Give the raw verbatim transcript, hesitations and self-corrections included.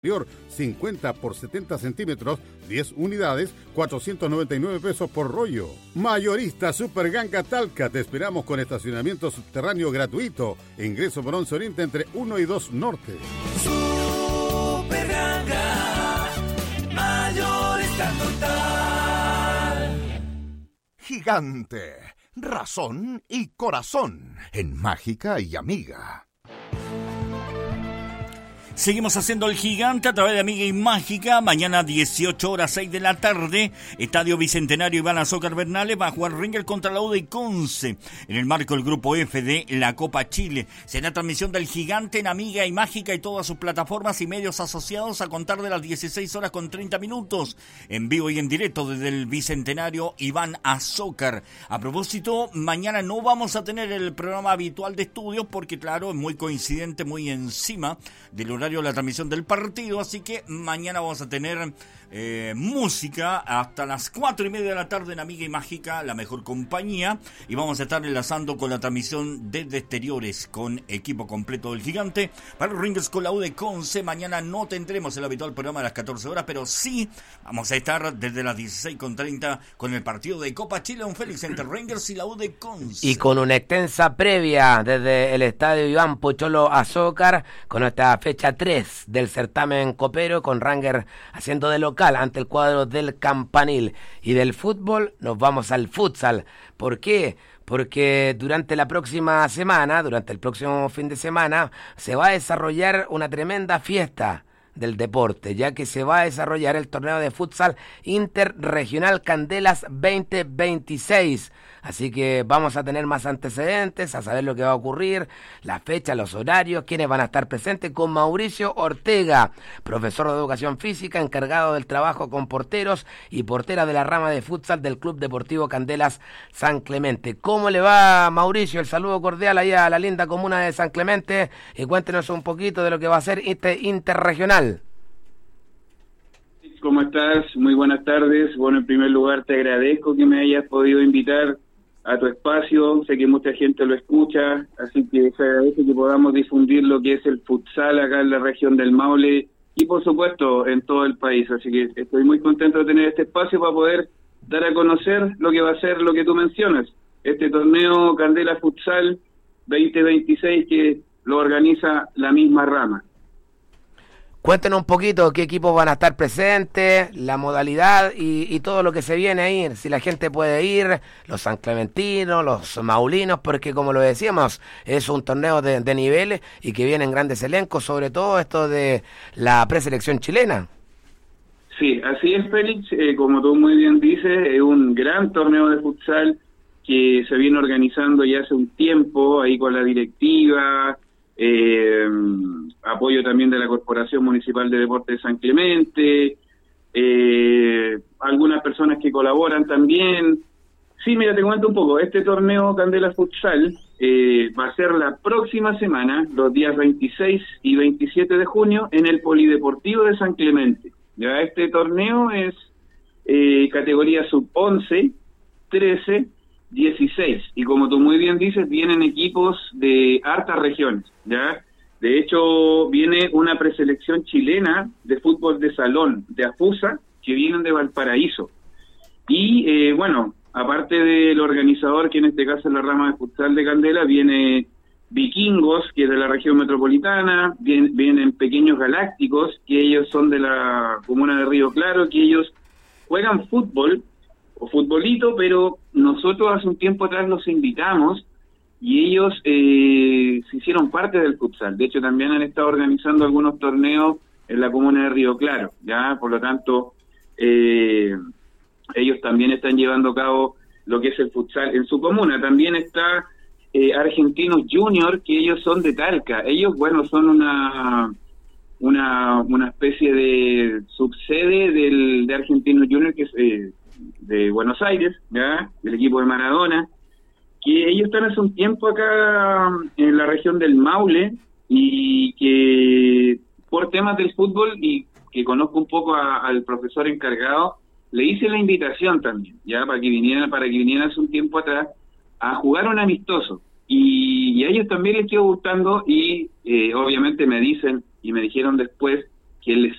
cincuenta por setenta centímetros, diez unidades, cuatrocientos noventa y nueve pesos por rollo. Mayorista Superganga Talca, te esperamos con estacionamiento subterráneo gratuito. Ingreso por once Oriente entre uno y dos Norte. Superganga, Mayorista total. Gigante, razón y corazón en Mágica y Amiga. Seguimos haciendo el gigante a través de Amiga y Mágica. Mañana dieciocho horas, seis de la tarde, Estadio Bicentenario Iván Azócar Bernales va a jugar Rangers contra la U de Conce en el marco del Grupo F de la Copa Chile. Será transmisión del gigante en Amiga y Mágica y todas sus plataformas y medios asociados a contar de las dieciséis horas con treinta minutos, en vivo y en directo desde el Bicentenario Iván Azócar. A propósito, mañana no vamos a tener el programa habitual de estudios porque, claro, es muy coincidente, muy encima del horario de la transmisión del partido, así que mañana vamos a tener eh, música hasta las cuatro y media de la tarde en Amiga y Mágica, la mejor compañía, y vamos a estar enlazando con la transmisión desde exteriores con equipo completo del gigante para los Rangers con la U de Conce. Mañana no tendremos el habitual programa de las catorce horas, pero sí vamos a estar desde las dieciséis con treinta con el partido de Copa Chile, un Félix entre Rangers y la U de Conce. Y con una extensa previa desde el estadio Iván Pocholo Azócar, con esta fecha tres del certamen copero, con Rangers haciendo de local ante el cuadro del Campanil. Y del fútbol nos vamos al futsal. ¿Por qué? Porque durante la próxima semana, durante el próximo fin de semana, se va a desarrollar una tremenda fiesta del deporte, ya que se va a desarrollar el torneo de futsal interregional Candelas veinte veintiséis. Así que vamos a tener más antecedentes, a saber lo que va a ocurrir, la fecha, los horarios, quiénes van a estar presentes, con Mauricio Ortega, profesor de educación física, encargado del trabajo con porteros y portera de la rama de futsal del Club Deportivo Candelas San Clemente. ¿Cómo le va, Mauricio? El saludo cordial ahí a la linda comuna de San Clemente, y cuéntenos un poquito de lo que va a ser este interregional. ¿Cómo estás? Muy buenas tardes. Bueno, en primer lugar te agradezco que me hayas podido invitar a tu espacio. Sé que mucha gente lo escucha, así que se agradece que podamos difundir lo que es el futsal acá en la región del Maule y por supuesto en todo el país. Así que estoy muy contento de tener este espacio para poder dar a conocer lo que va a ser lo que tú mencionas, este torneo Candela Futsal veinte veintiséis que lo organiza la misma rama. Cuéntenos un poquito qué equipos van a estar presentes, la modalidad y, y todo lo que se viene ahí, si la gente puede ir, los sanclementinos, los maulinos, porque como lo decíamos, es un torneo de, de niveles y que vienen grandes elencos, sobre todo esto de la preselección chilena. Sí, así es, Félix, eh, como tú muy bien dices, es un gran torneo de futsal que se viene organizando ya hace un tiempo, ahí con la directiva, Eh, apoyo también de la Corporación Municipal de Deportes de San Clemente, eh, algunas personas que colaboran también. Sí, mira, te comento un poco, este torneo Candela Futsal eh, va a ser la próxima semana, los días veintiséis y veintisiete de junio, en el Polideportivo de San Clemente. Ya este torneo es eh, categoría sub once, trece, dieciséis, y como tú muy bien dices, vienen equipos de hartas regiones, ¿ya? De hecho, viene una preselección chilena de fútbol de salón, de AFUSA, que vienen de Valparaíso. Y, eh, bueno, aparte del organizador, que en este caso es la rama de futsal de Candela, viene Vikingos, que es de la región metropolitana, vienen, vienen Pequeños Galácticos, que ellos son de la comuna de Río Claro, que ellos juegan fútbol, o futbolito, pero nosotros hace un tiempo atrás los invitamos y ellos eh, se hicieron parte del futsal. De hecho, también han estado organizando algunos torneos en la comuna de Río Claro, ya, por lo tanto, eh, ellos también están llevando a cabo lo que es el futsal en su comuna. También está eh, Argentinos Junior, que ellos son de Talca. Ellos, bueno, son una una una especie de subsede del de Argentinos Junior, que es eh, de Buenos Aires, ¿ya? Del equipo de Maradona, que ellos están hace un tiempo acá en la región del Maule y que por temas del fútbol, y que conozco un poco a, al profesor encargado, le hice la invitación también, ya para que vinieran, para que vinieran hace un tiempo atrás a jugar un amistoso, y, y a ellos también les estoy gustando y eh, obviamente me dicen y me dijeron después que les